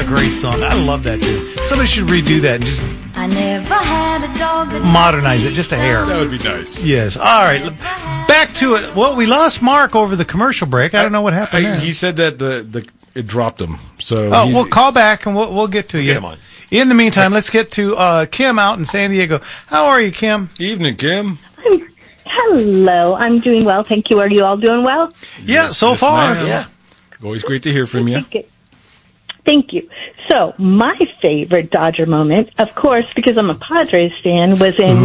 great song. I love that tune. Somebody should redo that and just I never had a dog that modernize it just a hair. That would be nice. Yes. All right. Back to it. Well, we lost Mark over the commercial break. I don't know what happened there. He said that it dropped him. So we'll call back and we'll get to you. Get him on. In the meantime, let's get to Kim out in San Diego. How are you, Kim? Evening, Kim. Hello, I'm doing well. Thank you. Are you all doing well? Yeah, so far. Ma'am. Yeah. Always great to hear from you. Thank you. So, my favorite Dodger moment, of course, because I'm a Padres fan, was in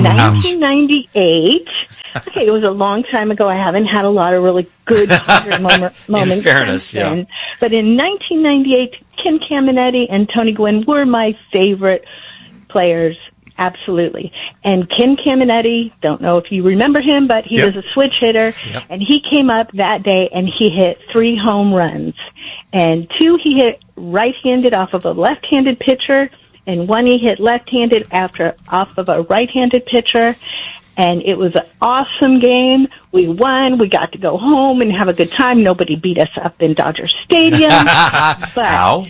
1998. Okay, it was a long time ago. I haven't had a lot of really good Dodger moments. In fairness, since then. But in 1998, Kim Caminetti and Tony Gwynn were my favorite players. Absolutely. And Kim Caminetti, don't know if you remember him, but he was a switch hitter, and he came up that day and he hit 3 home runs. And 2 he hit right-handed off of a left-handed pitcher, and 1 he hit left-handed off of a right-handed pitcher. And it was an awesome game. We won. We got to go home and have a good time. Nobody beat us up in Dodger Stadium. How?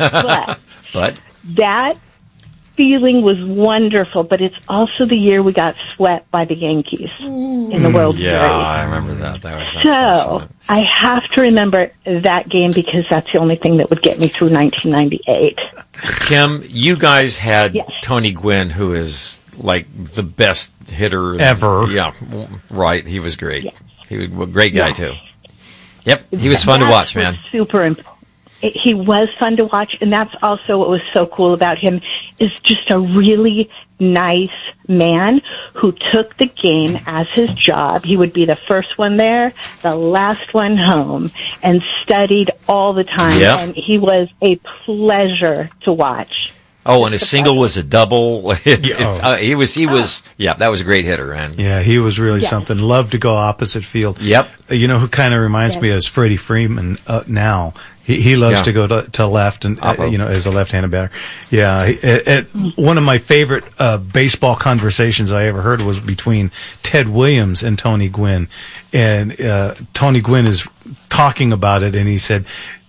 but that feeling was wonderful, but it's also the year we got swept by the Yankees in the World Series. Yeah, I remember that. That was so I have to remember that game because that's the only thing that would get me through 1998. Kim, you guys had Tony Gwynn, who is like the best hitter ever. Yeah, right. He was great. Yes. He was a great guy too. Yep, he was fun to watch, man. Super important. He was fun to watch, and that's also what was so cool about him, is just a really nice man who took the game as his job. He would be the first one there, the last one home, and studied all the time. Yep. And he was a pleasure to watch. Oh, and his single was a double. He was. Yeah, that was a great hitter, man. Yeah, he was really something. Loved to go opposite field. Yep. You know who kind of reminds me of Freddie Freeman now. He loves to go to left and as a left-handed batter. Yeah, one of my favorite baseball conversations I ever heard was between Ted Williams and Tony Gwynn, and Tony Gwynn is talking about it, and he said,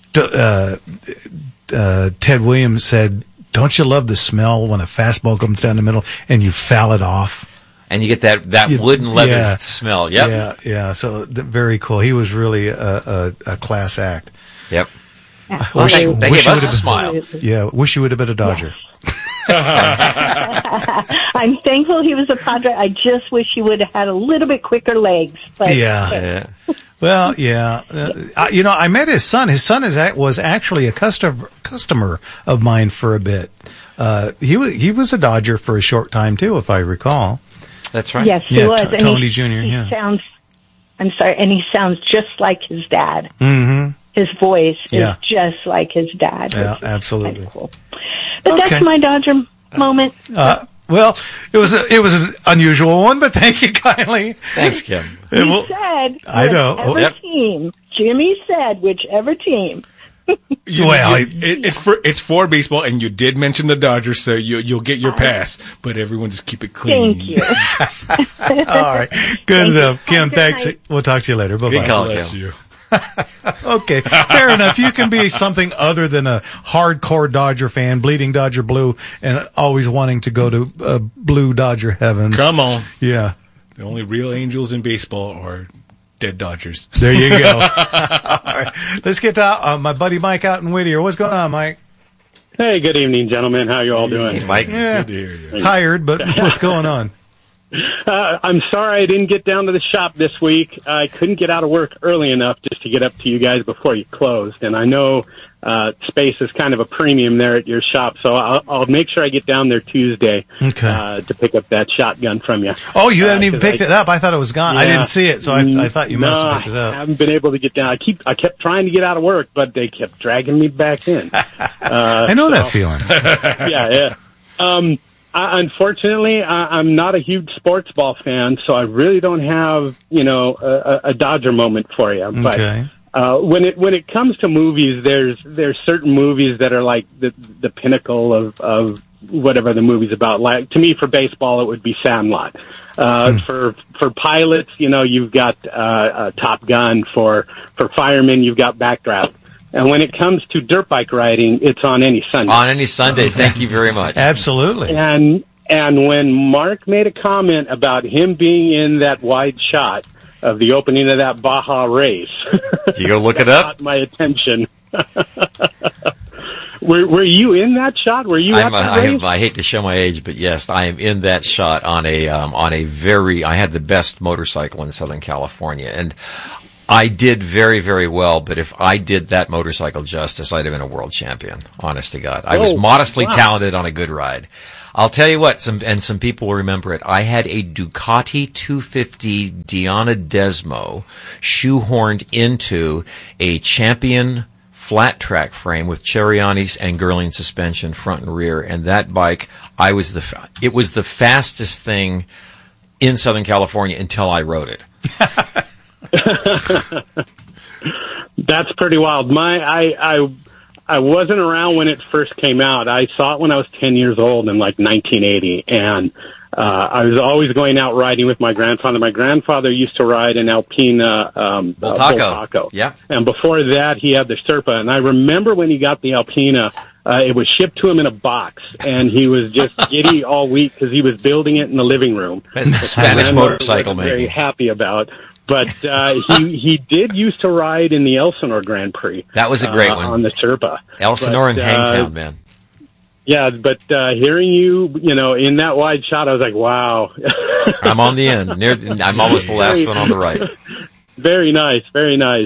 Ted Williams said, "Don't you love the smell when a fastball comes down the middle and you foul it off?" And you get that wooden leather smell. Yep. Yeah. So very cool. He was really a class act. Yep. Well, they gave us a smile. Yeah, wish you would have been a Dodger. I'm thankful he was a Padre. I just wish he would have had a little bit quicker legs. But, Well, I met his son. His son was actually a customer of mine for a bit. He was a Dodger for a short time too, if I recall. That's right. Yes, he was. And Tony Jr. He sounds just like his dad. Mm-hmm. His voice is just like his dad. Yeah, absolutely. Cool. But that's my Dodger moment. Well, it was an unusual one, but thank you kindly. Thanks, Kim. He said, I know. Whichever team. Jimmy said, whichever team. It's for baseball, and you did mention the Dodgers, so you'll get your pass. But everyone just keep it clean. Thank you. All right, good enough, Kim. Thanks. We'll talk to you later. Bye bye. Good call, Bless Kim. you. Okay, fair enough. You can be something other than a hardcore Dodger fan, bleeding Dodger blue, and always wanting to go to blue Dodger heaven. Come on. Yeah. The only real angels in baseball are dead Dodgers. There you go. All right. Let's get to my buddy Mike out in Whittier. What's going on, Mike? Hey, good evening, gentlemen. How you all doing? Hey, Mike. Yeah. Good to hear you. Tired, but what's going on? I'm sorry I didn't get down to the shop this week. I couldn't get out of work early enough just to get up to you guys before you closed. And I know space is kind of a premium there at your shop, so I'll make sure I get down there Tuesday to pick up that shotgun from you. Oh, you haven't even picked it up? I thought it was gone. Yeah. I didn't see it, so I thought you must have picked it up. I haven't been able to get down. I kept trying to get out of work, but they kept dragging me back in. I know that feeling. Yeah. Unfortunately, I'm not a huge sports ball fan, so I really don't have, a Dodger moment for you. Okay. But when it comes to movies, there's certain movies that are like the pinnacle of whatever the movie's about. Like to me, for baseball, it would be Sandlot. For pilots, you've got Top Gun. For firemen, you've got Backdraft. And when it comes to dirt bike riding, it's on any Sunday. On any Sunday. Thank you very much. Absolutely. And when Mark made a comment about him being in that wide shot of the opening of that Baja race, you go look it up? Caught my attention. Were you in that shot? Were you at that race? I hate to show my age, but yes, I am in that shot on a I had the best motorcycle in Southern California, and I did very, very well, but if I did that motorcycle justice, I'd have been a world champion, honest to God. I was modestly talented on a good ride. I'll tell you what, some people will remember it. I had a Ducati 250 Diana Desmo shoehorned into a Champion flat track frame with Cheriani's and Girling suspension front and rear, and that bike, it was the fastest thing in Southern California until I rode it. That's pretty wild. I wasn't around when it first came out. I saw it when I was 10 years old in like 1980, and I was always going out riding with my grandfather. My grandfather used to ride an Alpina Voltaco. Yeah. And before that, he had the Serpa. And I remember when he got the Alpina, it was shipped to him in a box, and he was just giddy all week because he was building it in the living room. Spanish motorcycle making. Very happy about. But he did used to ride in the Elsinore Grand Prix. That was a great one. On the Serpa. Elsinore and Hangtown, man. Yeah, but hearing you, in that wide shot, I was like, wow. I'm on the end. I'm almost the last one on the right. Very nice, very nice.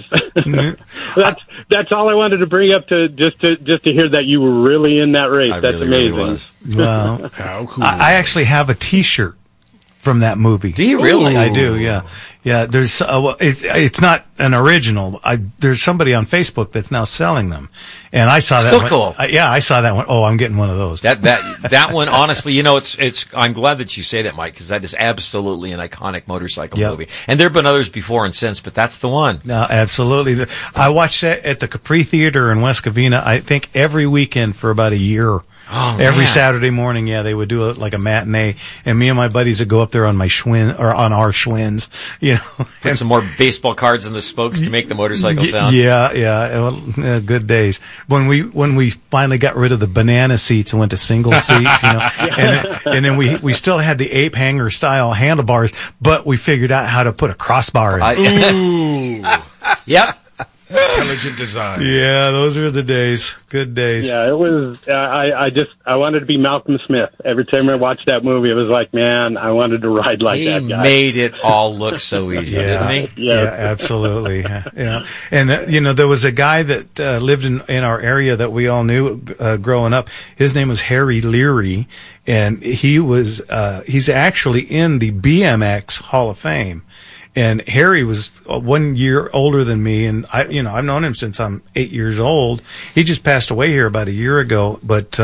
That's all I wanted to bring up to just to hear that you were really in that race. That's amazing. Really was. Wow. How cool. I actually have a T-shirt from that movie. Do you really? I do, yeah. Yeah, there's it's not an original. There's somebody on Facebook that's now selling them, and I saw that. Still one. cool. I saw that one. Oh, I'm getting one of those. That one, honestly, it's. I'm glad that you say that, Mike, because that is absolutely an iconic motorcycle movie. And there have been others before and since, but that's the one. No, absolutely. I watched that at the Capri Theater in West Covina. I think every weekend for about a year. Oh, every Saturday morning, they would do it like a matinee, and me and my buddies would go up there on my Schwinn, or on our Schwinns, Put some more baseball cards in the spokes to make the motorcycle sound. Yeah, good days. When we finally got rid of the banana seats and went to single seats, and then we still had the ape hanger style handlebars, but we figured out how to put a crossbar in. Ooh. Yep. Intelligent design. Yeah, those were the days. Good days. Yeah, it was. I wanted to be Malcolm Smith. Every time I watched that movie, it was like, man, I wanted to ride like that guy. He made it all look so easy, didn't he? Yeah, absolutely. Yeah, and there was a guy that lived in our area that we all knew growing up. His name was Harry Leary, and he's actually in the BMX Hall of Fame. And Harry was 1 year older than me, and I've known him since I'm 8 years old. He just passed away here about a year ago, but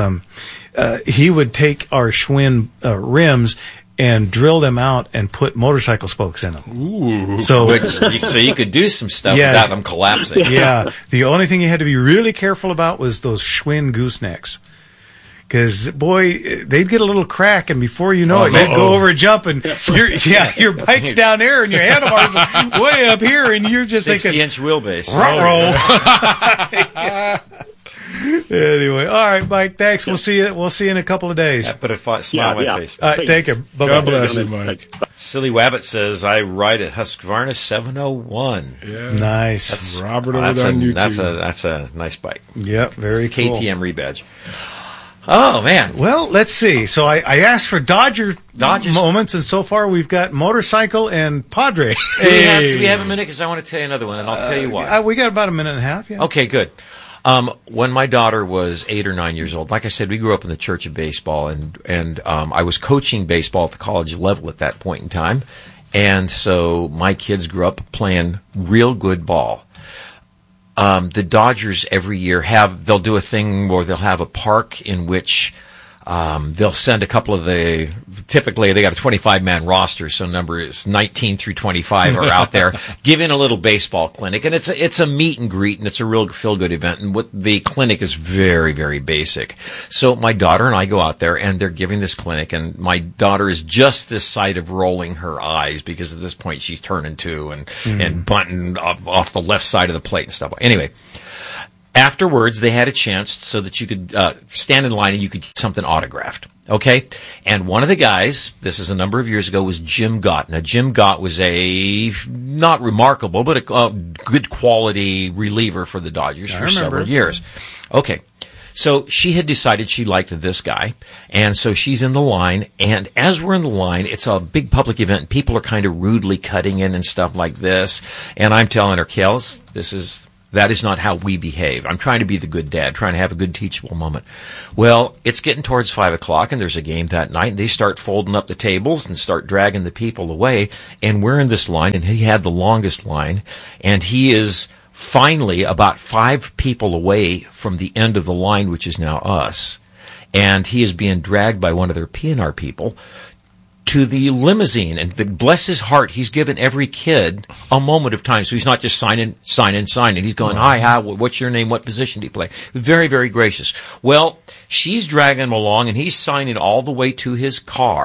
he would take our Schwinn rims and drill them out and put motorcycle spokes in them. Ooh. So you could do some stuff without them collapsing. Yeah. The only thing you had to be really careful about was those Schwinn goosenecks. Because, boy, they'd get a little crack, and before you know it, you'd go over a jump, and your bike's down there, and your handlebars are way up here, and you're just 60-inch wheelbase. Anyway, all right, Mike, thanks. We'll see you in a couple of days. Put a smile on my face. All right, take care. Bye-bye. God bless you, Mike. Silly Wabbit says, I ride a Husqvarna 701. Yeah. Nice. That's Robert over there on YouTube. That's a nice bike. Yep, very cool. KTM rebadge. Oh, man. Well, let's see. So I asked for Dodgers moments, and so far we've got motorcycle and Padre. Do we have a minute? Because I want to tell you another one, and I'll tell you why. We got about a minute and a half, yeah. Okay, good. When my daughter was 8 or 9 years old, like I said, we grew up in the Church of Baseball, and I was coaching baseball at the college level at that point in time. And so my kids grew up playing real good ball. The Dodgers every year they'll do a thing where they'll have a park in which they'll send a couple of typically they got a 25-man roster, so numbers 19 through 25 are out there giving a little baseball clinic, and it's a meet and greet, and it's a real feel-good event, and what the clinic is very, very basic. So my daughter and I go out there, and they're giving this clinic, and my daughter is just this side of rolling her eyes, because at this point she's turning 2 and bunting off the left side of the plate and stuff. Anyway, Afterwards, they had a chance so that you could stand in line and you could get something autographed. Okay? And one of the guys, this is a number of years ago, was Jim Gott. Now, Jim Gott was a, not remarkable, but a good quality reliever for the Dodgers for several years. Okay. So she had decided she liked this guy, and so she's in the line, and as we're in the line, it's a big public event, and people are kind of rudely cutting in and stuff like this, and I'm telling her, Kels, that is not how we behave. I'm trying to be the good dad, trying to have a good teachable moment. Well, it's getting towards 5 o'clock, and there's a game that night, and they start folding up the tables and start dragging the people away, and we're in this line, and he had the longest line, and he is finally about 5 people away from the end of the line, which is now us. And he is being dragged by one of their PNR people to the limousine. And bless his heart, he's given every kid a moment of time. So he's not just signing. He's going, hi, what's your name? What position do you play? Very, very gracious. Well, she's dragging him along, and he's signing all the way to his car.